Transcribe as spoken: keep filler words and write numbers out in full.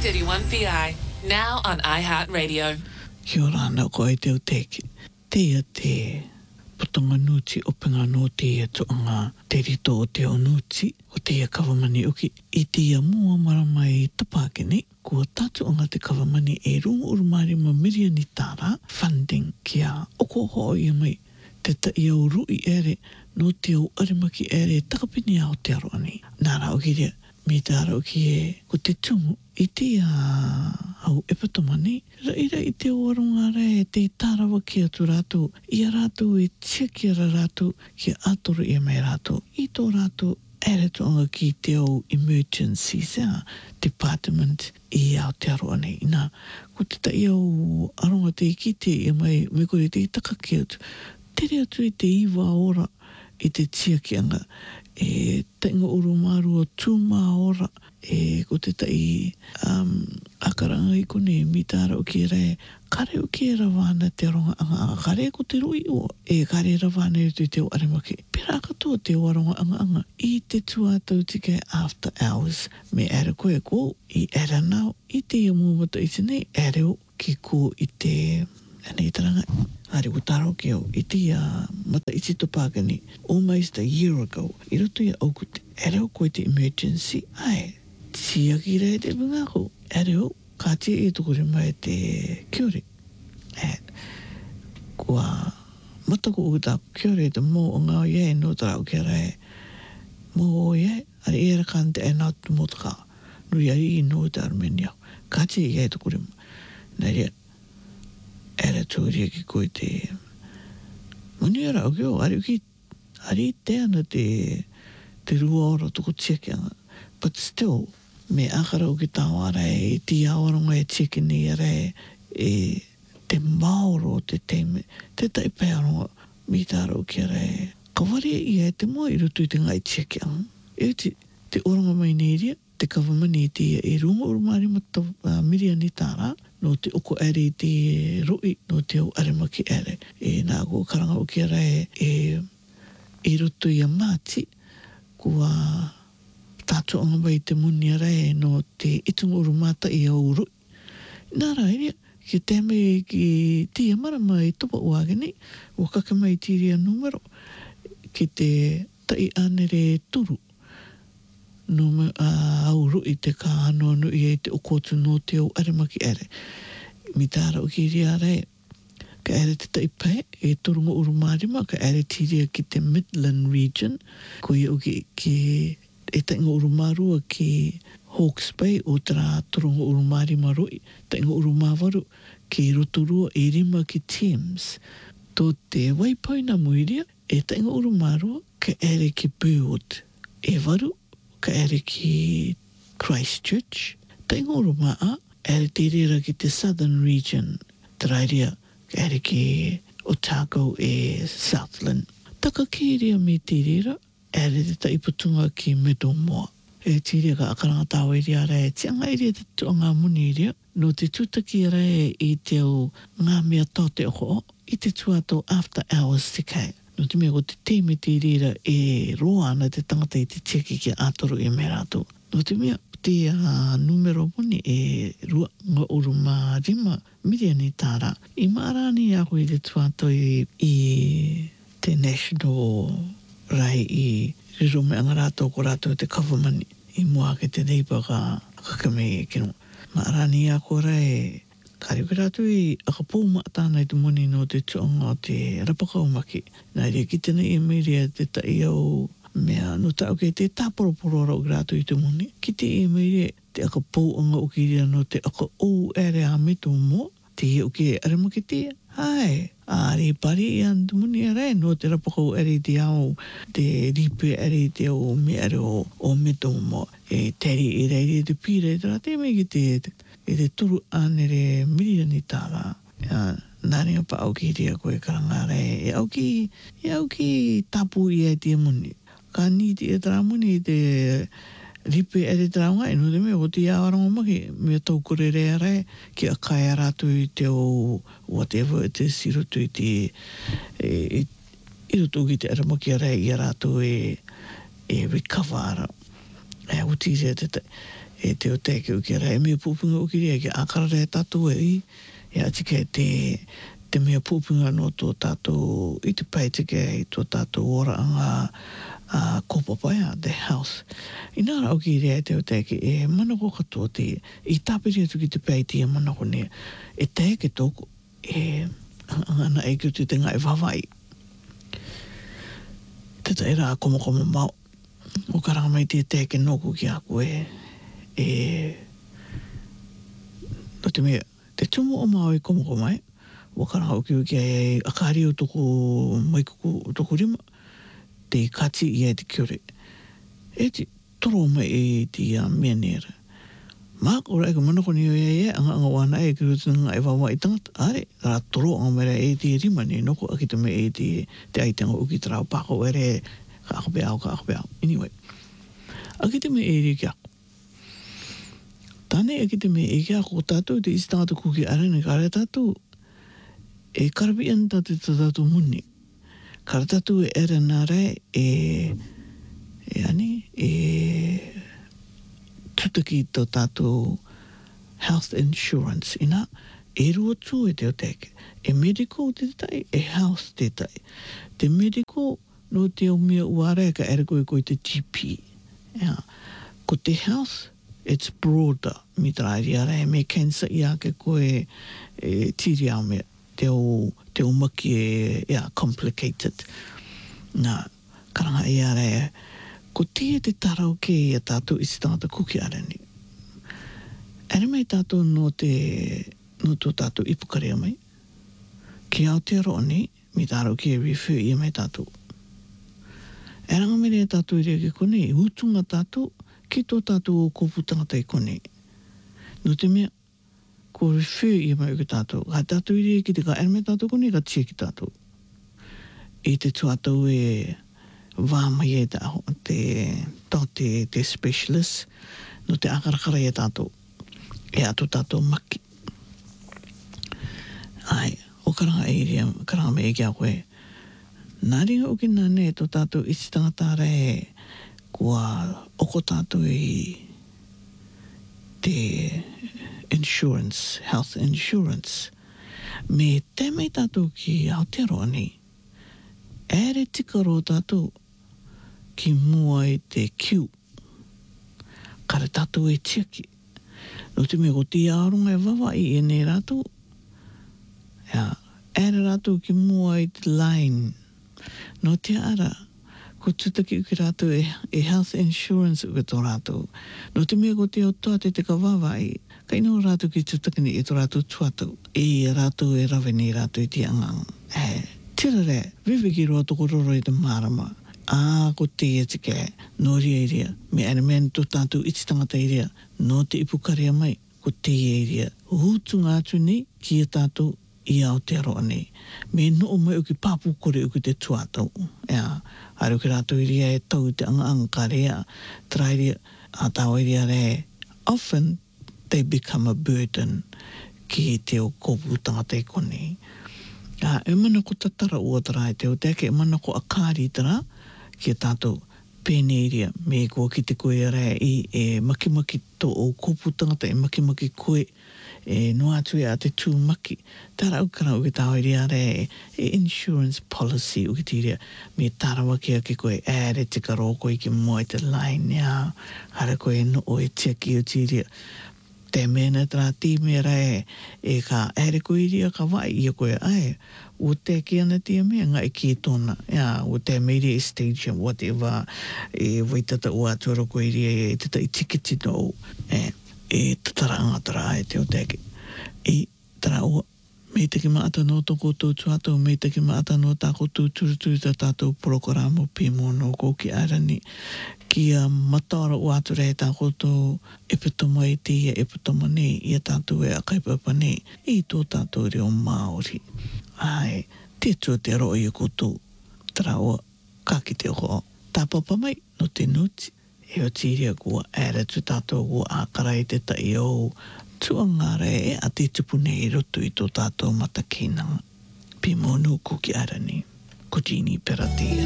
thirty-one P I, now on iHeartRadio. Kia ora ana ko e teo teke. Teia te putonga nuti o pinga no teia toanga te rito o te o nuti o teia kawamani uki. I teia mua marama i tapakene, kua tatu anga te kawamani e rungu urumari ma miriani tāra funding kia oko ho i mai te tai au rui ere no te au arimaki ere takapini au te aroani. Nara o kiria, me te ara o ki e ko te tumu i te uh, au epatomani raira i te oarunga re te tārawa ki atu rātou i a rātou e tia ki ara rātou ki atoru i a mai rātou i tō rātou ere toanga ki te au emergency sea department i au te aroa nei nā ko te tai au aronga te ikite i a mai me kore te itaka ki atu tere atu i te iwa ora i te tia ki anga e tainga urumaru o tūma ora e ko te tai um, akaranga i kone mitara o ki re kare o ki rawana te ronga anga kare ko te rui o e kare rawana i te teo arimaki pera katoa te waronga anga anga i te tuatau tike after hours me ere koe ko i ere nao i te iamumata i tene ere o ki ko i te ane i taranga Ari utaro ke o i te uh, mata i tito pākani almost a year ago i roto i au ko te ere o koe te emergency ai tia ki rei te bunga ko ere o ka tia i toko re mai te kiore e kua mata ko uta kiore te mō o ngā iei no tarau ke rei mō o iei ari i era kante e nā tu mō taka nui ai i no te armenia ka tia i iei toko re mai rea ere tūria ki koe te muni ara o kio ari ki ari te ana te te rua ora toko tiaki anga but still me akara o ki tāwara e ti awaronga e tiaki ni ara e te maoro te teime te tai pēaronga mi tāra o ki ara e kawari i e te mua i rutu i te ngai tiaki anga e te te oronga mai neiria te kawamani i te e runga urumari mata uh, miriani tāra no te oko ere i te rui no te au arimaki ere. E nā ko karanga o kia rai e, e roto i a māti kua tātou anga mai te muni a rai no te itunga urumata i au rui. Nā rai ki te mei ki tia marama i topa uageni o kaka mai tiria numero ki te tai anere turu no me uh, au rui te ka ano anu i e te okotu no te au arimaki ere. Mi tāra o ki ria rei, ka ere te taipai e torunga urumarima, ka ere tiria ki te Midland region, ko i o ki, ki e tainga urumarua ki Hawke's Bay o tera torunga urumarima rui, tainga urumawaru ki rotorua e rima ki Thames. Tō te waipaina muiria, e tainga urumarua, ka ere ki Burwood. E waru, ka ere ki Christchurch, tainga urumaa, ere te rira ki te Southern Region, te rairia, ka ere ki Otago e Southland. Taka ki ria me te rira, ere te taiputunga ki Middlemore. E te ria ka akaranga tāwe ria rea, te anga iria te tuanga muni ria, no te tutaki rea i te au ngā mea tau te oko, i te tuato after hours te kei. No te mea ko te teime te rira e roa ana te tangata i te tiaki ki atoru i me rātou. No te mea te uh, numero muni e rua ngā uruma rima miriani tāra. I maarani a koe te tuato i, i te national rai i riro me anga rātou ko rātou te kawamani i mua ke te neipa ka kakame e kino. Maarani a koe rai kari ki rātou i akapou maatāna i te muni no te tuanga o te rapakaumaki. Nā rea ki tēnei e meiria te tai au mea no tau ke te tāporoporo rau ki rātou i te muni. Ki te e meiria te akapou anga o ki rea no te aka ou ere a meto mo. Te o ke aramaki te hai. Ari pari i an te muni ere no te rapakau ere te au te ripe ere te au me ere o, o meto mo. E teri e reire te pire te rā te mei ki te e te turu anere miriani tāra. Uh, Nāringa pa au ki rea koe karanga rei. E au ki, e au ki tapu i e te muni. Ka ni te e tara muni te ripe e te taraunga e no te mea o te awaronga maki mea tau kore rea rei ki a kai a rātu i te o whatever it is i roto i te e, e, i roto ki te aramaki a rei i a rātu e, e recover ara. E uti rea te te, e te o teke uki rea, e mea pūpunga uki rea ki akara rea tātou e i, e ati ke te, te mea pūpunga no tō tātou, i te pai te ke i tō tātou ora anga uh, kōpapaia, the house. I nāra uki rea te o teke, e manako katoa te, i tāpiri atu ki te pai te manako ne, e teke tōku, e ana e ki uti te ngai whawai. Te tai rā komokoma mau. O karanga mai te teke noku ki a koe e no te mea te tumu o mau e komoko mai o karanga uki uki e akari o toko mai kuku toko rima te kati i e te kiore e te toro mai e te uh, mea nera māk ora e ka manako ni o e e anga anga wana e ki rutu nga e wawa i tangata are rā toro anga mera e te rima ni noko aki te me e te te aitanga uki tarau pako ere ka akape au, ka akape au. Anyway, aki te me e ri ki ako. Tane aki te me e ki ako tātou te isi tangata kuki arene ka rea tātou e karapi an tātou tā tātou muni. Ka rea tātou e ere nā rea e e ani e tutaki tō tātou health insurance ina e rua tū e te o teke. E medical te tai, e health te tai. Te medical no te o mea uare ka ere koe koe te G P. Yeah. Ko te health, it's broader. Mi traeri ara e me cancer i ake koe e tiri au mea. Te o, te o maki e yeah, complicated. Nā, karanga i ara e. Ko tia te tarau ke i a tātou isi tangata kuki ara ni. Ere mai tātou no te, no tō tātou ipukarea mai. Ki Aotearoa ni, mi tarau ke refer i mai tātou. E ranga mere e tātou i rea ke kone, i utunga tātou, ki tō tātou o kōpu tangata i kone. No te mea, ko refer i mai ke tātou. Ka tātou i rea ki te ka ere mai tātou kone, ka tia ki tātou. I te tuatau e wāmai e tātou, te, te, te specialist, no te akarakara e tātou. E ato tātou maki. Ai, o karanga e rea, karanga me e kia koe. Nā ringa uki nā ne tō tātou isi tangata re kua oko tātou i te insurance, health insurance. Me te mei tātou ki Aotearoa ni, ere tikaro tātou ki mua i te Q. Kare tātou e tiaki. No te mea ko ti aronga e wawa i e ne rātou. Ja, ere rātou ki mua i te line. No te ara, ko tutaki uki rātou e, e health insurance uki tō rātou. No te mea ko te o toa te te ka wawai, ka ino rātou ki tutaki ni e tō rātou tuatau. E rātou e rawe ni rātou i te angang. E, tira re, vivi ki roa toko roro i te marama. A, ko te e te ke, no ria i ria. Me ane mea tō tātou iti tangata i ria. No te ipukarea mai, ko te e i ria. Hutu ngātu ni ki a tātou i Aotearoa nei. Me no o mai uki pāpu kore uki te tuatau. Ea, haru ki rātou i ria e tau te anga anga ka rea. Trai ria, a tau i ria re. Often, they become a burden ki te o kōpu tangata i konei. Ea, e mana ko tatara ua tara e te o teke, e mana ko akari tara ki a tātou pēne i ria. Me kua ki te koe rea i e makimaki tō o kōpu tangata e makimaki koe e no atu e a te tūmaki. Tara ukara uki tāo i ria re e insurance policy uki ti ria. Me tarawa kia ki koe ere te karo koe ki mua i te line ia. Hara koe no o e tia ki o ti ria. Te mena tara ti mera e e ka ere koe i ria ka wai i a koe ai. O te ki ana tia mea ngai ki tōna. Ia, o te media stage and whatever. E waitata o atura koe i ria e tata i tikiti no. E e tatara angatara e te o teke. E tara o me te ki maata no toko tō tuatau, me te ki maata no tāko tū turuturu ta tātou programo pimo no kōki arani. Ki a matara o atura e tāko tō epitoma e te ia epitoma nei, i a tātou e a kaipapa nei, i tō tātou reo Māori. Ai, te tua te roi e koto, tara o kaki te ho. Tāpapa mai no te nuti. E o tiria kua ere tu tātou kua ākarai te tai o tuangare e a te tupune i roto i tō tātou matakinanga. Pimonu kuki arani, kutini peratia.